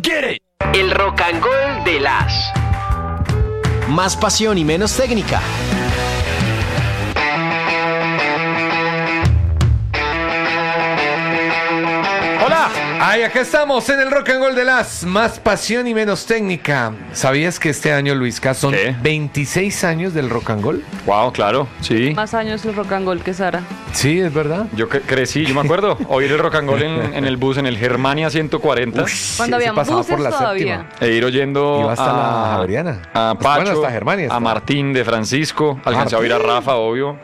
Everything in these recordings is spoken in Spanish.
Get it. El rock and roll de las. Más pasión y menos técnica. Hola, ay, acá estamos en el Rock and Roll de las. Más pasión y menos técnica. ¿Sabías que este año, Luisca, son ¿Qué? 26 años del Rock and Roll? Wow, claro, sí. Más años el rock and roll que Sara. Sí, es verdad. Yo crecí, yo me acuerdo, oír el rock and roll en el bus, en el Germania 140. Cuando había pasaba buses por la todavía. séptima. E ir oyendo Iba hasta la Javeriana. a Bueno, Pacho, hasta Germania a estaba. Martín de Francisco, alcancé a oír a Rafa, obvio,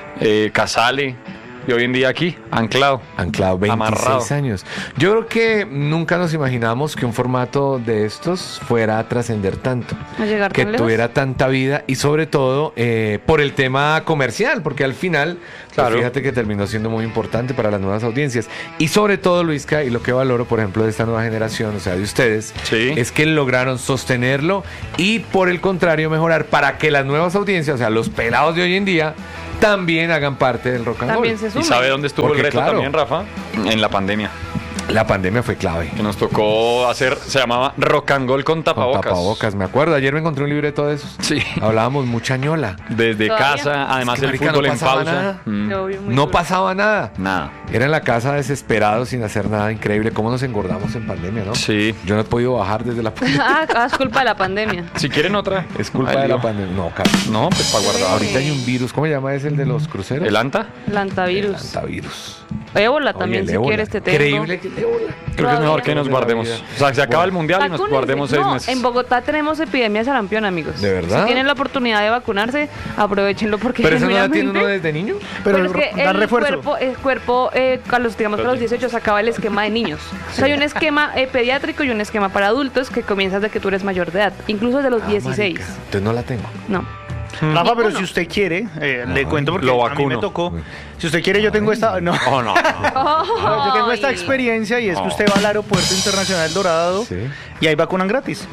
Casale, y hoy en día aquí, anclado. Anclado, 26 Amarrado. años. Yo creo que nunca nos imaginamos que un formato de estos fuera a trascender tanto. A llegar Que tan lejos. tuviera tanta vida y sobre todo por el tema comercial, porque al final, pues, Claro. fíjate que terminó siendo muy importante para las nuevas audiencias. Y sobre todo, Luisca, y lo que valoro, por ejemplo, de esta nueva generación, o sea, de ustedes, Sí. es que lograron sostenerlo y por el contrario mejorar para que las nuevas audiencias, o sea, los pelados de hoy en día, también hagan parte del rock and roll. También se ¿Y suman. sabe dónde estuvo Porque, el reto claro. también, Rafa? En la pandemia. La pandemia fue clave. Que nos tocó hacer, se llamaba rock and roll con Con tapabocas. tapabocas, me acuerdo. Ayer me encontré un libreto de esos. Sí. Hablábamos mucha ñola. Desde ¿Todavía? casa, además Es que, el marica, fútbol no en pasaba pausa. nada. Obvio, muy No duro. pasaba nada. Nada. Era en la casa desesperado sin hacer nada. Increíble cómo nos engordamos en pandemia, ¿no? Sí. Yo no he podido bajar desde la pandemia. Es culpa de la pandemia. Si quieren otra. Es culpa Ay, de la Dios. pandemia. No, Carlos. No, pues para guardar. Ahorita hay un virus. ¿Cómo se llama ese el de los cruceros? ¿El anta? El antavirus. Antavirus. Ébola también, Oye, el si ébola. quieres te tengo. Increíble que el ébola. Creo que es mejor que nos Todavía. guardemos. O sea, se acaba el mundial y nos Vacúnense. guardemos 6 No, meses. en Bogotá tenemos epidemia de sarampión, amigos. ¿De verdad? Si tienen la oportunidad de vacunarse, aprovechenlo porque Pero eso no la tiene genuinamente- uno desde niño. Pero es que da el refuerzo. cuerpo digamos para los 18 se acaba el esquema de niños. O sea, hay un esquema pediátrico y un esquema para adultos que comienzas de que tú eres mayor de edad, incluso de los 16. Marica, entonces no la tengo. No. Rafa, pero Ninguno. si usted quiere, le cuento porque Lo a mí me vacuno. tocó. Si usted quiere, yo tengo esta. No. Oh, no. No, yo tengo esta Ay. experiencia y es que usted va al aeropuerto internacional Dorado Sí. y ahí vacunan gratis.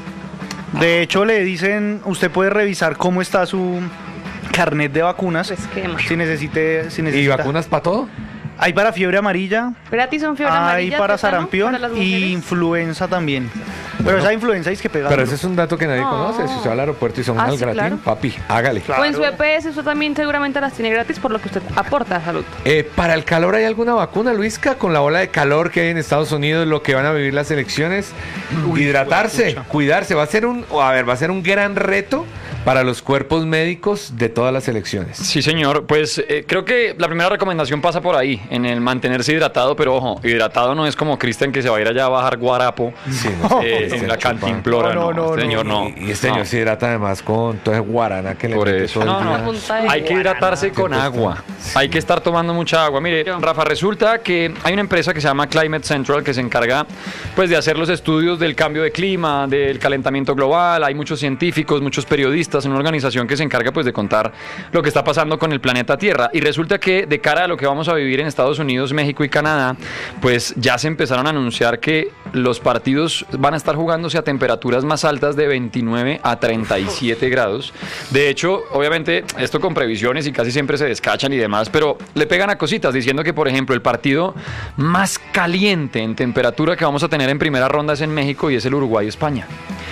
De hecho, le dicen, usted puede revisar cómo está su carnet de vacunas. Su esquema. Si necesita. ¿Y vacunas para todo? Hay para fiebre amarilla, Gratis son fiebre hay amarilla. para tétano, sarampión para las y mujeres. influenza también. Pero esa influenza es que pega. Pero duro. ese es un dato que nadie No. conoce. Si usted va al aeropuerto y son Ah, al sí, gratis, claro. papi, hágale. Claro. O en su EPS, usted también seguramente las tiene gratis por lo que usted aporta a salud. ¿Para el calor hay alguna vacuna, Luisca? Con la ola de calor que hay en Estados Unidos, lo que van a vivir las elecciones, hidratarse, pucha. cuidarse. Va a ser un gran reto para los cuerpos médicos de todas las elecciones. Sí, señor. Pues creo que la primera recomendación pasa por ahí, en el mantenerse hidratado, pero ojo, hidratado no es como Cristian que se va a ir allá a bajar guarapo Sí, no, en la cantimplora. No, No, no, este no, señor no. Y este señor No. se hidrata además con todo ese guaraná que le Por mete eso. todo el No, día. Una punta de Hay que hidratarse con Siempre agua. está. Hay que estar tomando mucha agua. Mire, Yo. Rafa, resulta que hay una empresa que se llama Climate Central que se encarga pues de hacer los estudios del cambio de clima, del calentamiento global. Hay muchos científicos, muchos periodistas, una organización que se encarga pues de contar lo que está pasando con el planeta Tierra. Y resulta que de cara a lo que vamos a vivir en Estados Unidos, México y Canadá, pues ya se empezaron a anunciar que los partidos van a estar jugándose a temperaturas más altas de 29 a 37 grados. De hecho, obviamente, esto con previsiones y casi siempre se descachan y demás, pero le pegan a cositas diciendo que, por ejemplo, el partido más caliente en temperatura que vamos a tener en primera ronda es en México y es el Uruguay-España.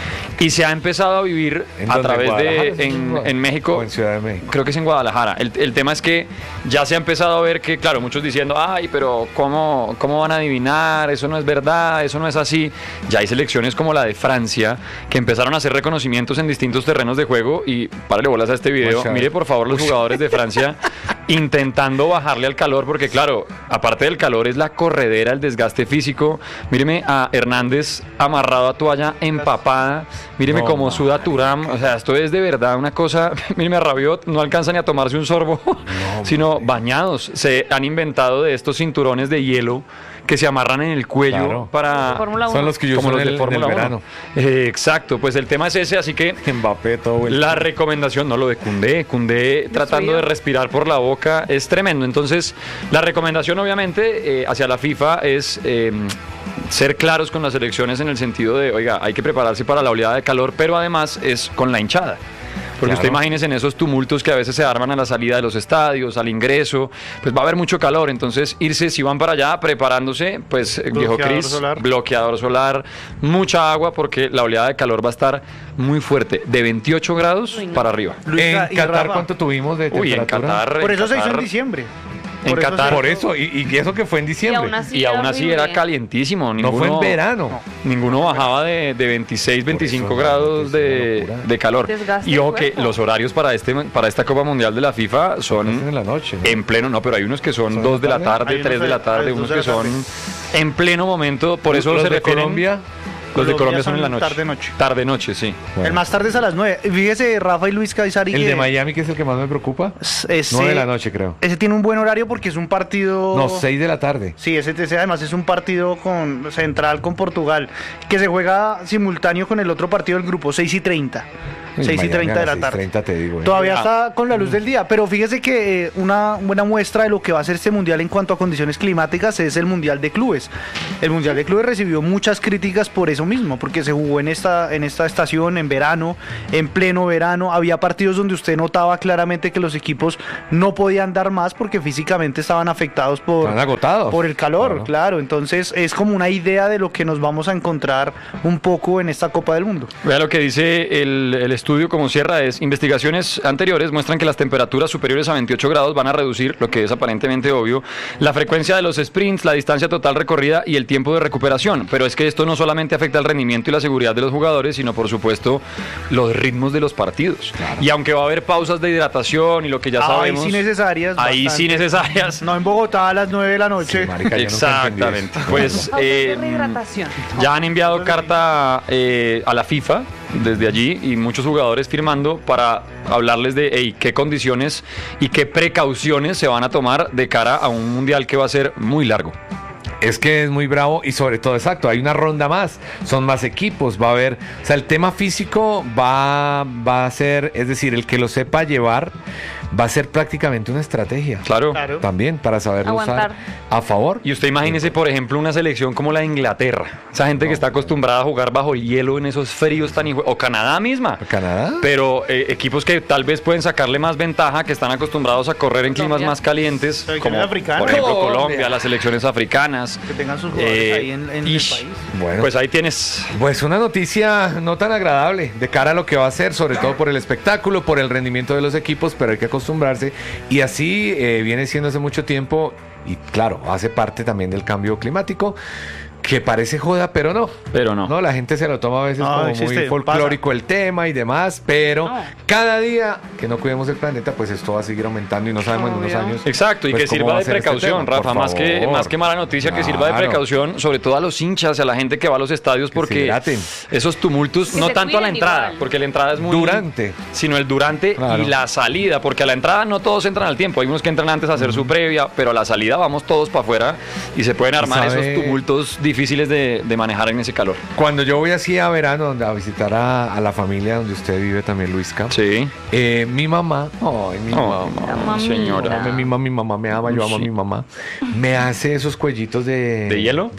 Y se ha empezado a vivir ¿En a dónde? través ¿Guadalajara? de, ¿Es en en Guadalajara? México. ¿O en Ciudad de México? Creo que es en Guadalajara. El tema es que ya se ha empezado a ver que, claro, muchos diciendo, ay, pero ¿cómo van a adivinar? Eso no es verdad, eso no es así. Ya hay selecciones como la de Francia que empezaron a hacer reconocimientos en distintos terrenos de juego y párale bolas a este video. Uy, Mire, por favor, los jugadores de Francia intentando bajarle al calor porque, claro, aparte del calor es la corredera, el desgaste físico. Míreme a Hernández amarrado a toalla empapada. Míreme No, cómo suda Thuram. O sea, esto es de verdad una cosa. Míreme a Rabiot, no alcanza ni a tomarse un sorbo, sino bañados. Se han inventado de estos cinturones de hielo que se amarran en el cuello Claro. para... Fórmula 1. Son los que yo como uso los en de el, en Fórmula el 1. verano. Exacto, pues el tema es ese, así que Mbappé todo vuelto. la recomendación, no lo de Koundé tratando de respirar por la boca es tremendo. Entonces, la recomendación obviamente hacia la FIFA es ser claros con las elecciones en el sentido de, oiga, hay que prepararse para la oleada de calor, pero además es con la hinchada. Porque usted imagínese en esos tumultos que a veces se arman a la salida de los estadios, al ingreso, pues va a haber mucho calor. Entonces, irse, si van para allá, preparándose, pues, viejo Cris, bloqueador solar, mucha agua, porque la oleada de calor va a estar muy fuerte, de 28 grados para arriba. En Qatar, ¿cuánto tuvimos de temperatura? En Qatar. Por eso se hizo en diciembre. En Qatar. Por eso, y eso que fue en diciembre. Y aún así era calientísimo. No fue en verano. Ninguno bajaba de 26, 25 grados de calor. Desgaste Y ojo del que cuerpo. los horarios para esta Copa Mundial de la FIFA son en la noche, ¿no? en pleno, no, pero hay unos que son 2 de la tarde, Hay 3 de la tarde, unos unos que de la son en pleno momento. Por eso ¿Los se de refieren. Colombia? Los de Colombia son en la noche. Tarde-noche. Tarde-noche, sí. Bueno. El más tarde es a las 9. Fíjese, Rafa y Luis Caizari. El de Miami, que es el que más me preocupa. 9 de la noche, creo. Ese tiene un buen horario porque es un partido. No, 6 de la tarde. Sí, ese además es un partido con central con Portugal, que se juega simultáneo con el otro partido del grupo, 6:30. 6:30 de la tarde. 6:30 te digo. Todavía está con la luz del día, pero fíjese que una buena muestra de lo que va a ser este mundial en cuanto a condiciones climáticas es el mundial de clubes. El mundial de clubes recibió muchas críticas por eso mismo, porque se jugó en esta estación en verano, en pleno verano. Había partidos donde usted notaba claramente que los equipos no podían dar más porque físicamente estaban afectados Estaban agotados. por el calor, claro. Entonces es como una idea de lo que nos vamos a encontrar un poco en esta Copa del Mundo. Vea lo que dice el estudio como cierra es: investigaciones anteriores muestran que las temperaturas superiores a 28 grados van a reducir, lo que es aparentemente obvio, la frecuencia de los sprints, la distancia total recorrida y el tiempo de recuperación. Pero es que esto no solamente afecta el rendimiento y la seguridad de los jugadores, sino por supuesto los ritmos de los partidos. Claro. Y aunque va a haber pausas de hidratación y lo que ya sabemos, ahí sí necesarias. Ahí bastante. sí necesarias. No en Bogotá a las 9 de la noche. Sí, marica, exactamente. Pues rehidratación. ya han enviado carta a la FIFA desde allí y muchos jugadores firmando para hablarles de qué condiciones y qué precauciones se van a tomar de cara a un mundial que va a ser muy largo. Es que es muy bravo y sobre todo, exacto, hay una ronda más, son más equipos, va a haber, o sea, el tema físico va a ser, es decir, el que lo sepa llevar, va a ser prácticamente una estrategia. Claro. También para saberlo usar a favor. Y usted imagínese, por ejemplo, una selección como la de Inglaterra, esa gente que está acostumbrada a jugar bajo el hielo en esos fríos tan o Canadá misma. ¿Canadá? Pero equipos que tal vez pueden sacarle más ventaja, que están acostumbrados a correr en climas más calientes, como por ejemplo Colombia, las selecciones africanas. Que tengan sus jugadores ahí en el país. Bueno, pues ahí tienes. Pues una noticia no tan agradable de cara a lo que va a ser, sobre todo por el espectáculo, por el rendimiento de los equipos, pero hay que acostumbrarse. Y así viene siendo hace mucho tiempo, y claro, hace parte también del cambio climático. Que parece joda, pero no. Pero no. No, la gente se lo toma a veces como muy folclórico el tema y demás, pero cada día que no cuidemos el planeta, pues esto va a seguir aumentando y no sabemos en unos años. Exacto, y pues, que sirva de precaución, Rafa, más que mala noticia, que sirva de precaución, sobre todo a los hinchas, a la gente que va a los estadios, porque esos tumultos, no tanto a la entrada, porque la entrada es muy... Durante. Sino el durante y la salida, porque a la entrada no todos entran al tiempo, hay unos que entran antes a hacer su previa, pero a la salida vamos todos para afuera y se pueden armar esos tumultos difíciles de manejar en ese calor. Cuando yo voy así a verano a visitar a la familia donde usted vive también, Luisca, sí. Mi mamá, mamá, señora, mi mamá me ama, yo amo a mi mamá, me hace esos cuellitos de hielo,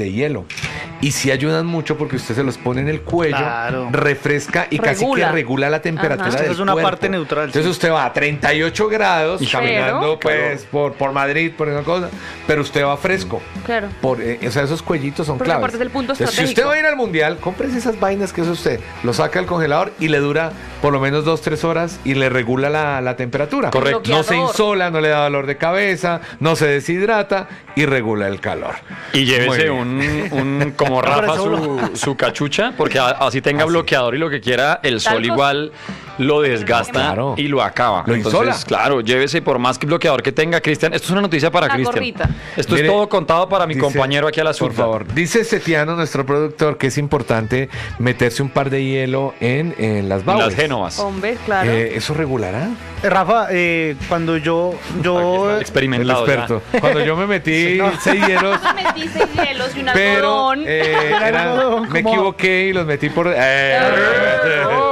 y sí ayudan mucho porque usted se los pone en el cuello, refresca y casi que regula la temperatura del es una cuerpo. parte neutral. Entonces usted va a 38 grados caminando pues por Madrid, por esa cosa, pero usted va fresco. Claro. O sea, esos cuellitos son claves. Es el punto Entonces, si usted va a ir al mundial, cómprese esas vainas que es usted, lo saca del congelador y le dura por lo menos 2-3 horas y le regula la temperatura. Correcto. No se insola, no le da dolor de cabeza, no se deshidrata y regula el calor. Y llévese un como Rafa su cachucha, porque así tenga bloqueador y lo que quiera, el sol igual lo desgasta y lo acaba. Lo insola. Claro, llévese por más que bloqueador que tenga, Cristian. Esto es una noticia para Cristian. Esto es todo contado para mi compañero aquí a la Por favor, dice Setiano, nuestro productor, que es importante meterse un par de hielo en las baulas. Las Génovas. Hombre, claro. ¿Eso regulará? Rafa, cuando yo experimentado el experto. Cuando yo me metí 6 hielos. Me metí 6 hielos y un pero algodón. me equivoqué y los metí por...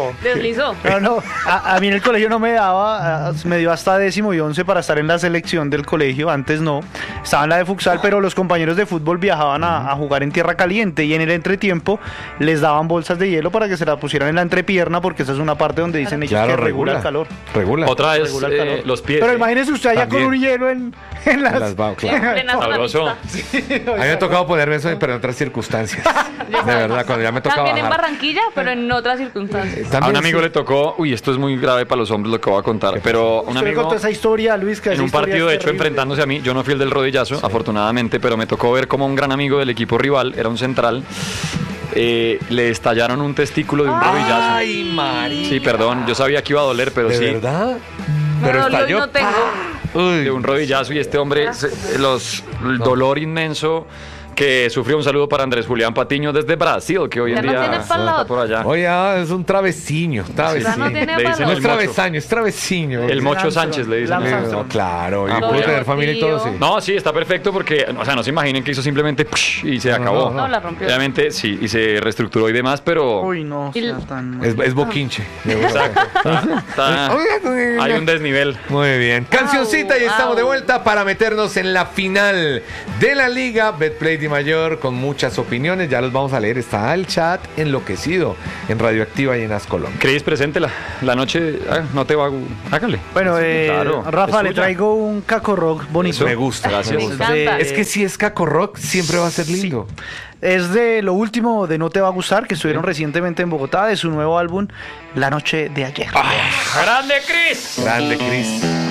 Deslizó. No, a mí en el colegio no me daba, me dio hasta 10º y 11 para estar en la selección del colegio, antes no. Estaba en la de futsal, pero los compañeros de fútbol viajaban a jugar en tierra caliente y en el entretiempo les daban bolsas de hielo para que se la pusieran en la entrepierna, porque esa es una parte donde dicen ellos Claro, que regula el calor. Regula. Otra es Regula el calor. los pies. Pero imagínese usted allá También. con un hielo en las... Claro. Plena zona Sabroso. mixta. A mí me ha tocado ponerme eso, pero en otras circunstancias. De verdad, cuando ya me tocaba También en bajar. Barranquilla, pero en otras circunstancias. A un También amigo sí. le tocó, uy, esto es muy grave para los hombres lo que voy a contar, pero un Usted me amigo contó esa historia, Luis, que en esa un historia partido, es de hecho, terrible. enfrentándose a mí, yo no fui el del rodillazo, afortunadamente, pero me tocó ver como un gran amigo del equipo rival, era un central, le estallaron un testículo de un rodillazo. Ay, María. Sí, perdón, yo sabía que iba a doler, pero ¿De sí, verdad? Me Pero dolió y estalló. no tengo. Uy. de un rodillazo y este hombre, el dolor inmenso que sufrió. Un saludo para Andrés Julián Patiño desde Brasil, que hoy Ya en no día tiene palo. está por allá. Oye, es un travesiño. Ya no tiene Le dicen No valor. es travesaño, es travesiño. El mocho Armstrong. Sánchez le dicen. Lance No, Armstrong. claro, y Ah, pudo bueno. tener familia y todo, sí. No, sí, está perfecto porque, o sea, no se imaginen que hizo simplemente y se acabó. No, la rompió. Obviamente, sí, y se reestructuró y demás, pero... Uy, no, Y- sea tan... Es boquinche. Exacto. Hay un desnivel. Muy bien. Cancioncita y estamos de vuelta para meternos en la final de la liga Betplay Di Mayor con muchas opiniones. Ya los vamos a leer. Está el chat enloquecido en Radioactiva y en Ascolón. Cris, preséntela. La noche, no te va a... Hágale. Bueno, Claro, Rafa, es le tuya. traigo un caco rock bonito. Me gusta. Gracias. Me encanta. Es que si es Caco Rock, siempre va a ser lindo. Es de lo último de No Te Va a Gustar, que estuvieron recientemente en Bogotá, de su nuevo álbum, La Noche de Ayer. ¡Grande, Cris! Grande, Cris.